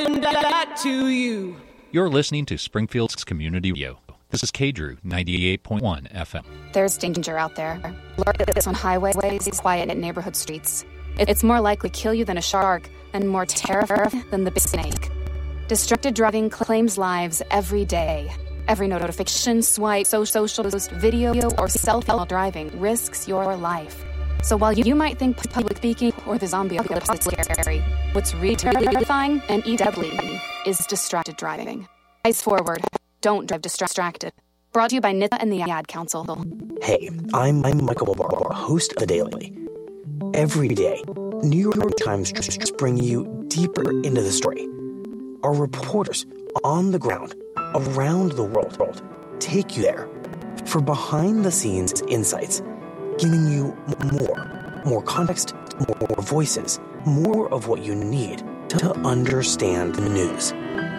that to you. You're listening to Springfield's Community Radio. This is KDRU 98.1 FM. There's danger out there. Lurks on highways, quiet in neighborhood streets. It's more likely to kill you than a shark, and more terrifying than the big snake. Distracted driving claims lives every day. Every notification, swipe, social post, video, or self-driving risks your life. So while you might think public speaking or the zombie apocalypse is scary, what's really terrifying and deadly is distracted driving. Eyes forward. Don't drive distracted. Brought to you by NHTSA and the Ad Council. Hey, I'm Michael Barr, host of The Daily. Every day, New York Times just bring you deeper into the story. Our reporters on the ground, around the world, take you there for behind-the-scenes insights, giving you more context, more voices, more of what you need to understand the news.